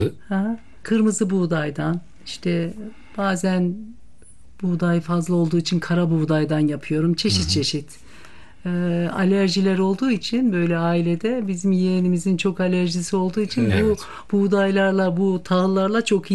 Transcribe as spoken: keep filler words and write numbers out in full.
Ha, kırmızı buğdaydan işte bazen buğday fazla olduğu için kara buğdaydan yapıyorum. Hı Çeşit hı. çeşit. Ee, alerjiler olduğu için böyle ailede bizim yeğenimizin çok alerjisi olduğu için bu Evet. buğdaylarla bu tahıllarla çok iyi